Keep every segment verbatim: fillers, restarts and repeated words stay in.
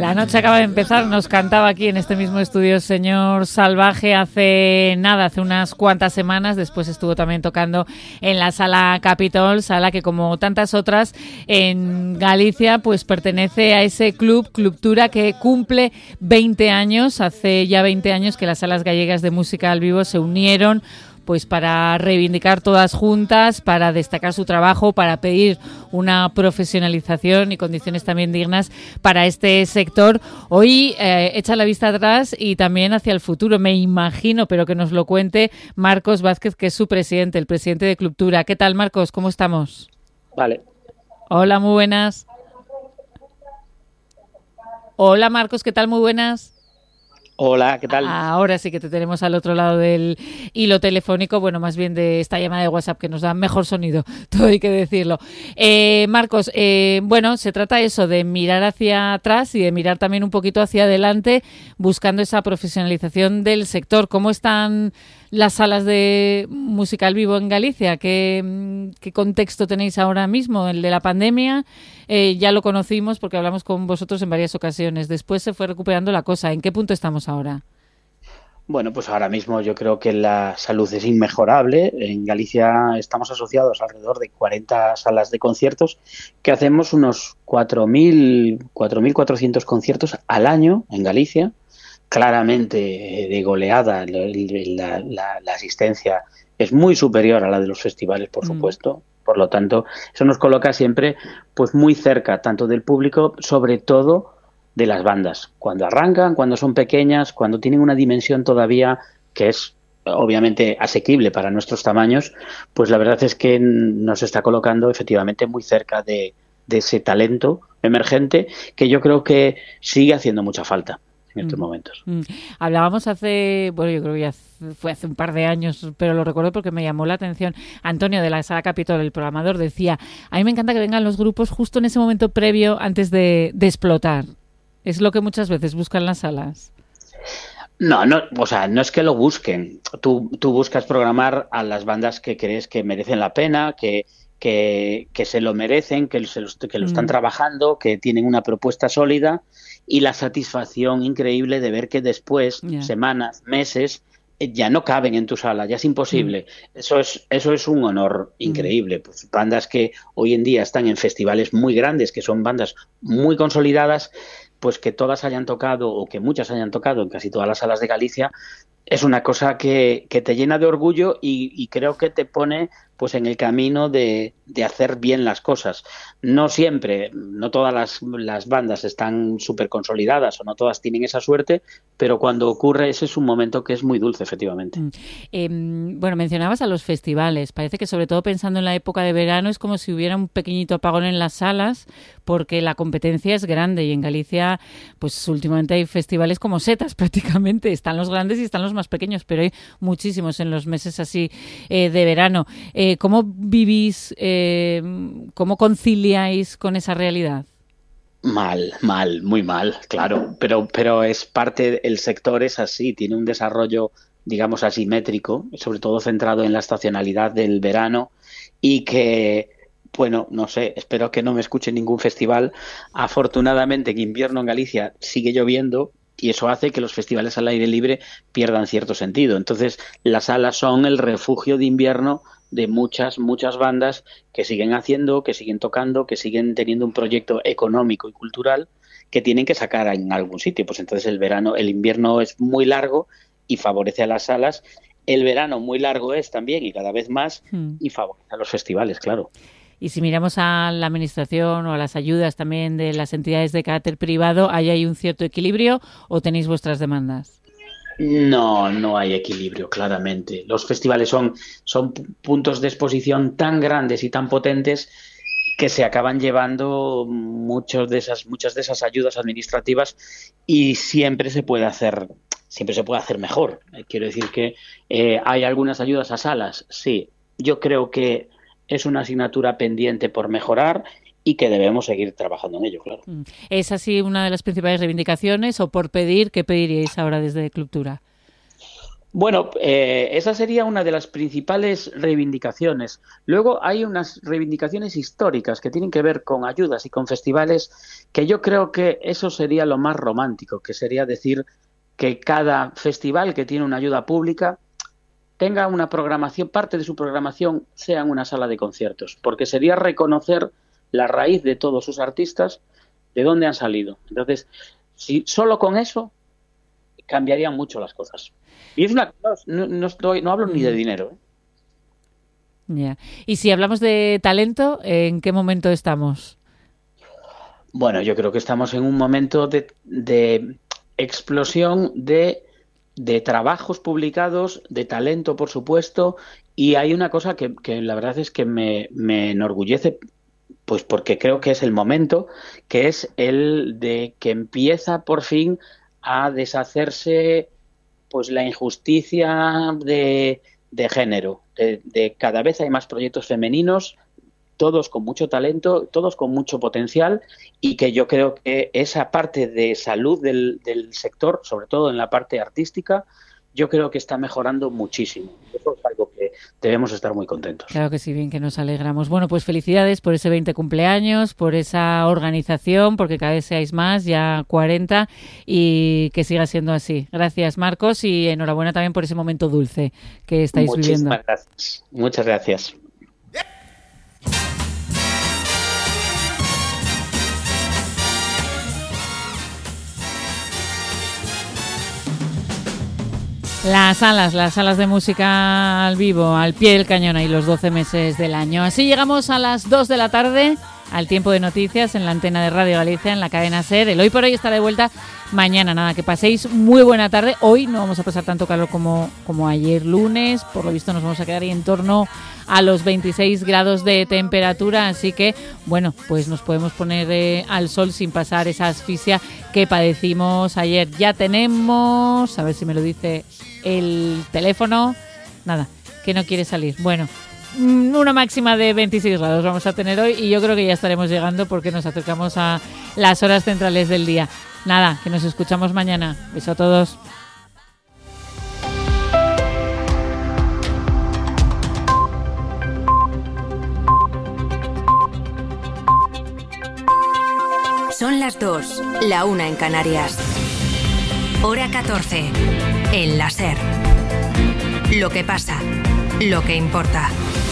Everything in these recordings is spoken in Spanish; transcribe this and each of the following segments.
La noche acaba de empezar, nos cantaba aquí en este mismo estudio el señor Salvaje hace nada, hace unas cuantas semanas. Después estuvo también tocando en la Sala Capitol, sala que como tantas otras en Galicia pues pertenece a ese club, Clubtura, que cumple veinte años. Hace ya veinte años que las salas gallegas de música al vivo se unieron pues para reivindicar todas juntas, para destacar su trabajo, para pedir una profesionalización y condiciones también dignas para este sector. Hoy eh, echa la vista atrás y también hacia el futuro, me imagino, pero que nos lo cuente Marcos Vázquez, que es su presidente, el presidente de Clubtura. ¿Qué tal, Marcos? ¿Cómo estamos? Vale. Hola, muy buenas. Hola, Marcos, ¿qué tal? Muy buenas. Hola, ¿qué tal? Ahora sí que te tenemos al otro lado del hilo telefónico, bueno, más bien de esta llamada de WhatsApp que nos da mejor sonido, todo hay que decirlo. Eh, Marcos, eh, bueno, se trata eso de mirar hacia atrás y de mirar también un poquito hacia adelante, buscando esa profesionalización del sector. ¿Cómo están las salas de música al vivo en Galicia? ¿Qué, qué contexto tenéis ahora mismo? El de la pandemia, eh, ya lo conocimos porque hablamos con vosotros en varias ocasiones. Después se fue recuperando la cosa. ¿En qué punto estamos ahora? Bueno, pues ahora mismo yo creo que la salud es inmejorable. En Galicia estamos asociados a alrededor de cuarenta salas de conciertos que hacemos unos cuatro mil, cuatro mil cuatrocientos conciertos al año en Galicia. Claramente de goleada, la, la, la asistencia es muy superior a la de los festivales, por supuesto. Mm. Por lo tanto, eso nos coloca siempre pues muy cerca, tanto del público, sobre todo de las bandas. Cuando arrancan, cuando son pequeñas, cuando tienen una dimensión todavía que es obviamente asequible para nuestros tamaños, pues la verdad es que nos está colocando efectivamente muy cerca de, de ese talento emergente que yo creo que sigue haciendo mucha falta en estos mm. momentos. Mm. Hablábamos hace, bueno, yo creo que ya fue hace un par de años, pero lo recuerdo porque me llamó la atención. Antonio de la Sala Capitol, el programador, decía, a mí me encanta que vengan los grupos justo en ese momento previo antes de, de explotar. Es lo que muchas veces buscan las salas. No, no, o sea, no es que lo busquen. Tú, tú buscas programar a las bandas que crees que merecen la pena, que que, que se lo merecen, que, se los, que lo están mm. trabajando, que tienen una propuesta sólida y la satisfacción increíble de ver que después, yeah. semanas, meses, ya no caben en tu sala, ya es imposible. Mm. Eso es eso es un honor increíble. Mm. Pues bandas que hoy en día están en festivales muy grandes, que son bandas muy consolidadas, pues que todas hayan tocado o que muchas hayan tocado en casi todas las salas de Galicia, es una cosa que, que te llena de orgullo y, y creo que te pone pues en el camino de, de hacer bien las cosas. No siempre, no todas las, las bandas están súper consolidadas o no todas tienen esa suerte, pero cuando ocurre ese es un momento que es muy dulce, efectivamente. Mm. Eh, bueno, mencionabas a los festivales. Parece que sobre todo pensando en la época de verano es como si hubiera un pequeñito apagón en las salas porque la competencia es grande y en Galicia pues últimamente hay festivales como setas prácticamente. Están los grandes y están los más pequeños, pero hay muchísimos en los meses así eh, de verano. Eh, ¿Cómo vivís, eh, cómo conciliáis con esa realidad? Mal, mal, muy mal, claro, pero, pero es parte, el sector es así, tiene un desarrollo, digamos, asimétrico, sobre todo centrado en la estacionalidad del verano y que, bueno, no sé, espero que no me escuche ningún festival. Afortunadamente en invierno en Galicia sigue lloviendo y eso hace que los festivales al aire libre pierdan cierto sentido. Entonces, las salas son el refugio de invierno de muchas, muchas bandas que siguen haciendo, que siguen tocando, que siguen teniendo un proyecto económico y cultural que tienen que sacar en algún sitio. Pues entonces el verano, el invierno es muy largo y favorece a las salas. El verano muy largo es también y cada vez más mm. y favorece a los festivales, claro. Y si miramos a la administración o a las ayudas también de las entidades de carácter privado, ¿ahí hay un cierto equilibrio o tenéis vuestras demandas? No, no hay equilibrio, claramente. Los festivales son, son puntos de exposición tan grandes y tan potentes que se acaban llevando muchos de esas, muchas de esas ayudas administrativas y siempre se puede hacer, siempre se puede hacer mejor. Quiero decir que eh, hay algunas ayudas a salas, sí. Yo creo que es una asignatura pendiente por mejorar y que debemos seguir trabajando en ello, claro. ¿Es así una de las principales reivindicaciones o por pedir, qué pediríais ahora desde Clubtura? Bueno, eh, esa sería una de las principales reivindicaciones. Luego hay unas reivindicaciones históricas que tienen que ver con ayudas y con festivales, que yo creo que eso sería lo más romántico, que sería decir que cada festival que tiene una ayuda pública tenga una programación, parte de su programación sea en una sala de conciertos, porque sería reconocer la raíz de todos sus artistas, de dónde han salido. Entonces, si solo con eso cambiarían mucho las cosas. Y es una no, no estoy, no hablo ni de dinero. ¿eh? Yeah. Y si hablamos de talento, ¿en qué momento estamos? Bueno, yo creo que estamos en un momento de, de explosión de, de trabajos publicados, de talento, por supuesto, y hay una cosa que, que la verdad es que me, me enorgullece, pues porque creo que es el momento, que es el de que empieza por fin a deshacerse pues la injusticia de, de género. De, de cada vez hay más proyectos femeninos, todos con mucho talento, todos con mucho potencial, y que yo creo que esa parte de salud del, del sector, sobre todo en la parte artística, yo creo que está mejorando muchísimo. Eso es algo que debemos estar muy contentos. Claro que sí, bien que nos alegramos. Bueno, pues felicidades por ese veinte cumpleaños, por esa organización, porque cada vez seáis más, ya cuarenta, y que siga siendo así. Gracias, Marcos, y enhorabuena también por ese momento dulce que estáis Muchísimas viviendo. Muchísimas gracias. Muchas gracias. Las salas, las salas de música al vivo, al pie del cañón, ahí los doce meses del año. Así llegamos a las dos de la tarde, al tiempo de noticias en la antena de Radio Galicia, en la cadena SER. El Hoy por Hoy está de vuelta mañana. Nada, que paséis muy buena tarde. Hoy no vamos a pasar tanto calor como, como ayer lunes. Por lo visto nos vamos a quedar ahí en torno a los veintiséis grados de temperatura. Así que, bueno, pues nos podemos poner eh, al sol sin pasar esa asfixia que padecimos ayer. Ya tenemos, a ver si me lo dice el teléfono. Nada, que no quiere salir. Bueno, una máxima de veintiséis grados vamos a tener hoy, y yo creo que ya estaremos llegando porque nos acercamos a las horas centrales del día. Nada, que nos escuchamos mañana. Beso a todos. Son las dos, la una en Canarias. Hora catorce, en la SER. Lo que pasa, lo que importa.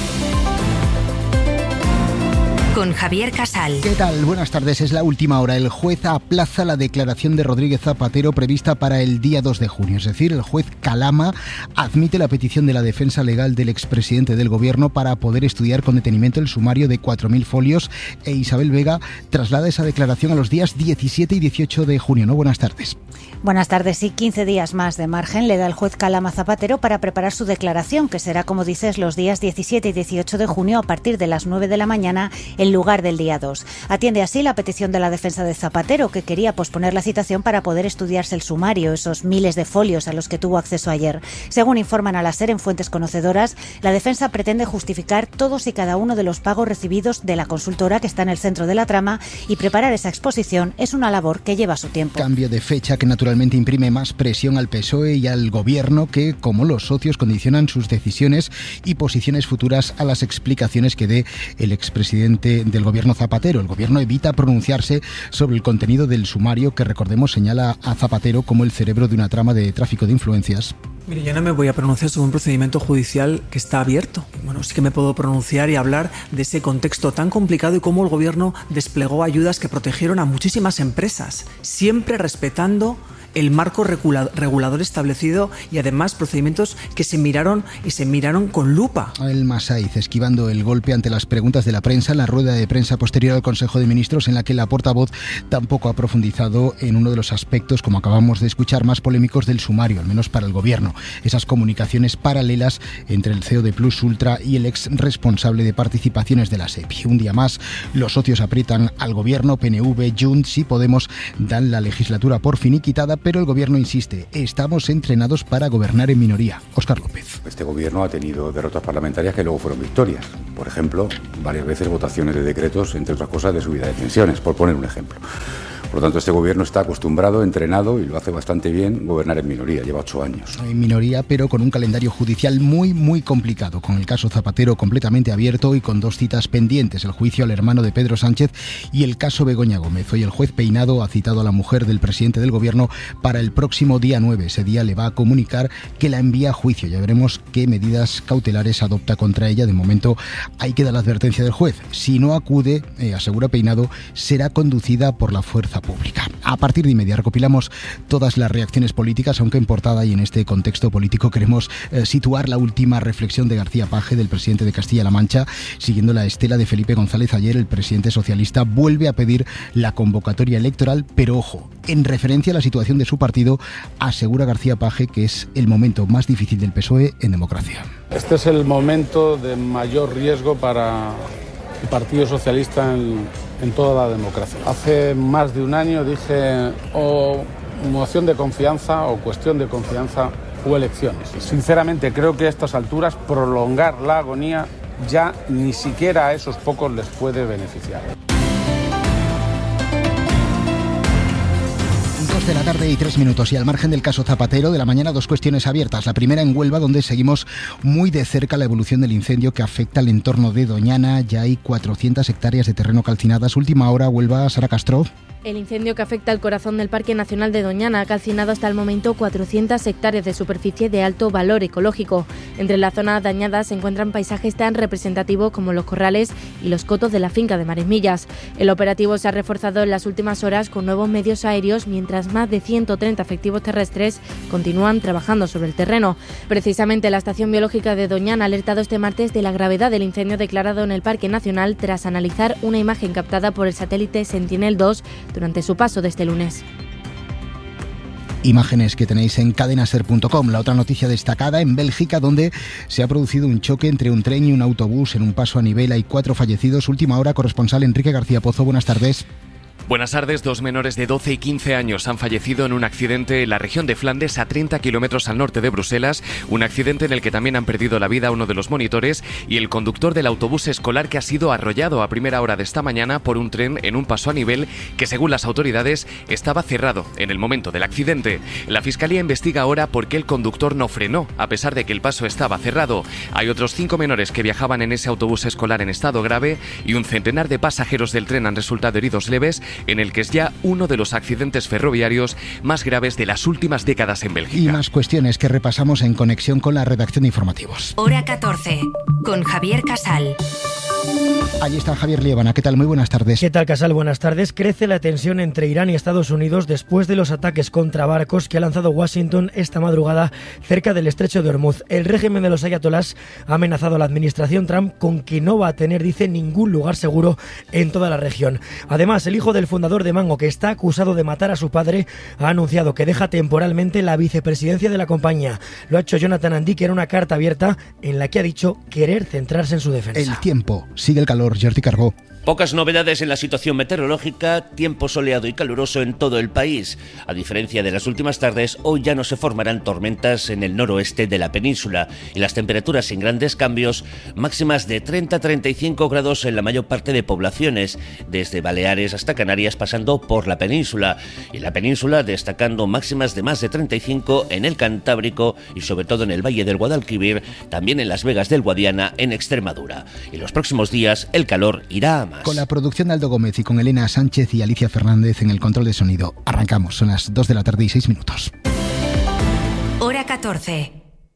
Con Javier Casal. ¿Qué tal? Buenas tardes. Es la última hora. El juez aplaza la declaración de Rodríguez Zapatero prevista para el día dos de junio. Es decir, el juez Calama admite la petición de la defensa legal del expresidente del gobierno para poder estudiar con detenimiento el sumario de cuatro mil folios, e Isabel Vega traslada esa declaración a los días diecisiete y dieciocho de junio. ¿No? Buenas tardes. Buenas tardes. Sí, quince días más de margen le da el juez Calama Zapatero para preparar su declaración, que será, como dices, los días diecisiete y dieciocho de junio a partir de las nueve de la mañana en lugar del día dos. Atiende así la petición de la defensa de Zapatero, que quería posponer la citación para poder estudiarse el sumario, esos miles de folios a los que tuvo acceso ayer. Según informan a la SER en fuentes conocedoras, la defensa pretende justificar todos y cada uno de los pagos recibidos de la consultora que está en el centro de la trama, y preparar esa exposición es una labor que lleva su tiempo. Cambio de fecha que naturalmente imprime más presión al P S O E y al gobierno, que, como los socios, condicionan sus decisiones y posiciones futuras a las explicaciones que dé el expresidente del gobierno Zapatero. El gobierno evita pronunciarse sobre el contenido del sumario, que, recordemos, señala a Zapatero como el cerebro de una trama de tráfico de influencias. Mire, yo no me voy a pronunciar sobre un procedimiento judicial que está abierto. Bueno, sí que me puedo pronunciar y hablar de ese contexto tan complicado y cómo el gobierno desplegó ayudas que protegieron a muchísimas empresas, siempre respetando el marco regulador establecido, y además procedimientos que se miraron y se miraron con lupa. El Masaiz esquivando el golpe ante las preguntas de la prensa en la rueda de prensa posterior al Consejo de Ministros, en la que la portavoz tampoco ha profundizado en uno de los aspectos, como acabamos de escuchar, más polémicos del sumario, al menos para el gobierno: esas comunicaciones paralelas entre el C E O de Plus Ultra y el ex responsable de participaciones de la SEPI. Un día más, los socios aprietan al gobierno. P N V, Junts y Podemos dan la legislatura por finiquitada, pero el gobierno insiste: estamos entrenados para gobernar en minoría. Óscar López. Este gobierno ha tenido derrotas parlamentarias que luego fueron victorias. Por ejemplo, varias veces votaciones de decretos, entre otras cosas, de subida de pensiones, por poner un ejemplo. Por lo tanto, este gobierno está acostumbrado, entrenado y lo hace bastante bien gobernar en minoría, lleva ocho años. En minoría, pero con un calendario judicial muy, muy complicado, con el caso Zapatero completamente abierto y con dos citas pendientes, el juicio al hermano de Pedro Sánchez y el caso Begoña Gómez. Hoy el juez Peinado ha citado a la mujer del presidente del gobierno para el próximo día nueve. Ese día le va a comunicar que la envía a juicio. Ya veremos qué medidas cautelares adopta contra ella. De momento ahí queda la advertencia del juez. Si no acude, eh, asegura Peinado, será conducida por la fuerza pública. A partir de inmediato recopilamos todas las reacciones políticas, aunque en portada y en este contexto político queremos eh, situar la última reflexión de García Page, del presidente de Castilla-La Mancha. Siguiendo la estela de Felipe González, ayer el presidente socialista vuelve a pedir la convocatoria electoral, pero ojo, en referencia a la situación de su partido, asegura García Page que es el momento más difícil del P S O E en democracia. Este es el momento de mayor riesgo para el Partido Socialista en, en toda la democracia. Hace más de un año dije o moción de confianza o cuestión de confianza o elecciones. Sinceramente creo que a estas alturas prolongar la agonía ya ni siquiera a esos pocos les puede beneficiar. De la tarde y tres minutos, y al margen del caso Zapatero, de la mañana dos cuestiones abiertas. La primera en Huelva, donde seguimos muy de cerca la evolución del incendio que afecta al entorno de Doñana. Ya hay cuatrocientas hectáreas de terreno calcinadas. Última hora, Huelva, Sara Castro. El incendio que afecta al corazón del Parque Nacional de Doñana ha calcinado hasta el momento cuatrocientas hectáreas de superficie de alto valor ecológico. Entre las zonas dañadas se encuentran paisajes tan representativos como los corrales y los cotos de la finca de Maresmillas. El operativo se ha reforzado en las últimas horas con nuevos medios aéreos, mientras más de ciento treinta efectivos terrestres continúan trabajando sobre el terreno. Precisamente la Estación Biológica de Doñana ha alertado este martes de la gravedad del incendio declarado en el Parque Nacional tras analizar una imagen captada por el satélite Sentinel dos durante su paso de este lunes. Imágenes que tenéis en cadenaser punto com. La otra noticia destacada en Bélgica, donde se ha producido un choque entre un tren y un autobús en un paso a nivel. Hay cuatro fallecidos. Última hora, corresponsal Enrique García Pozo. Buenas tardes. Buenas tardes. Dos menores de doce y quince años han fallecido en un accidente en la región de Flandes, a treinta kilómetros al norte de Bruselas. Un accidente en el que también han perdido la vida uno de los monitores y el conductor del autobús escolar, que ha sido arrollado a primera hora de esta mañana por un tren en un paso a nivel que, según las autoridades, estaba cerrado en el momento del accidente. La Fiscalía investiga ahora por qué el conductor no frenó, a pesar de que el paso estaba cerrado. Hay otros cinco menores que viajaban en ese autobús escolar en estado grave y un centenar de pasajeros del tren han resultado heridos leves, en el que es ya uno de los accidentes ferroviarios más graves de las últimas décadas en Bélgica. Y más cuestiones que repasamos en conexión con la redacción de informativos. Hora catorce, con Javier Casal. Allí está Javier Liébana. ¿Qué tal? Muy buenas tardes. ¿Qué tal, Casal? Buenas tardes. Crece la tensión entre Irán y Estados Unidos después de los ataques contra barcos que ha lanzado Washington esta madrugada cerca del estrecho de Hormuz. El régimen de los ayatolás ha amenazado a la administración Trump con que no va a tener, dice, ningún lugar seguro en toda la región. Además, el hijo del fundador de Mango, que está acusado de matar a su padre, ha anunciado que deja temporalmente la vicepresidencia de la compañía. Lo ha hecho Jonathan Andique en una carta abierta en la que ha dicho querer centrarse en su defensa. El tiempo. Sigue el calor. Jordi Cargó. Pocas novedades en la situación meteorológica, tiempo soleado y caluroso en todo el país. A diferencia de las últimas tardes, hoy ya no se formarán tormentas en el noroeste de la península y las temperaturas sin grandes cambios, máximas de treinta a treinta y cinco grados en la mayor parte de poblaciones, desde Baleares hasta Canarias, pasando por la península. Y la península destacando máximas de más de treinta y cinco en el Cantábrico y sobre todo en el Valle del Guadalquivir, también en Las Vegas del Guadiana, en Extremadura. Y los próximos días el calor irá a más. Con la producción de Aldo Gómez y con Elena Sánchez y Alicia Fernández en el control de sonido. Arrancamos, son las dos de la tarde y seis minutos. Hora catorce.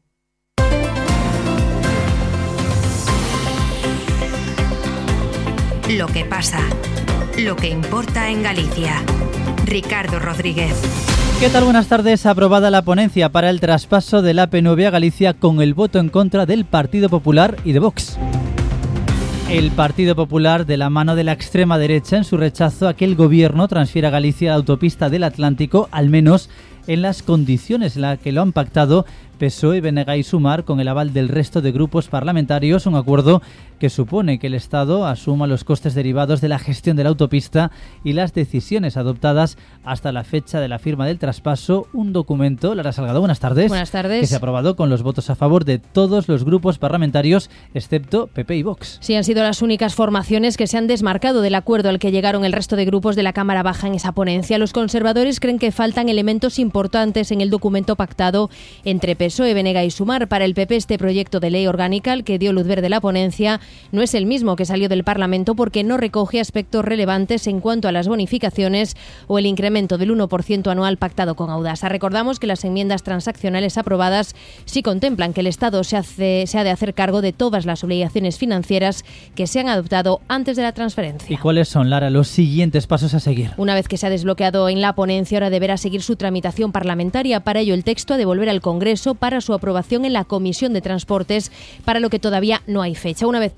Lo que pasa, lo que importa en Galicia. Ricardo Rodríguez. ¿Qué tal? Buenas tardes. Aprobada la ponencia para el traspaso del A P N V a Galicia con el voto en contra del Partido Popular y de Vox. El Partido Popular, de la mano de la extrema derecha, en su rechazo a que el gobierno transfiera a Galicia la autopista del Atlántico, al menos en las condiciones en las que lo han pactado P S O E, B N G y Sumar, con el aval del resto de grupos parlamentarios, un acuerdo que supone que el Estado asuma los costes derivados de la gestión de la autopista y las decisiones adoptadas hasta la fecha de la firma del traspaso. Un documento, Lara Salgado, buenas tardes. Buenas tardes. Que se ha aprobado con los votos a favor de todos los grupos parlamentarios, excepto P P y Vox. Sí, han sido las únicas formaciones que se han desmarcado del acuerdo al que llegaron el resto de grupos de la Cámara Baja en esa ponencia. Los conservadores creen que faltan elementos importantes en el documento pactado entre P S O E, B N G y Sumar. Para el P P, este proyecto de ley orgánica, al que dio luz verde la ponencia, no es el mismo que salió del Parlamento porque no recoge aspectos relevantes en cuanto a las bonificaciones o el incremento del uno por ciento anual pactado con Audasa. Recordamos que las enmiendas transaccionales aprobadas sí contemplan que el Estado se, hace, se ha de hacer cargo de todas las obligaciones financieras que se han adoptado antes de la transferencia. ¿Y cuáles son, Lara, los siguientes pasos a seguir? Una vez que se ha desbloqueado en la ponencia, ahora deberá seguir su tramitación parlamentaria. Para ello, el texto ha de volver al Congreso para su aprobación en la Comisión de Transportes, para lo que todavía no hay fecha. Una vez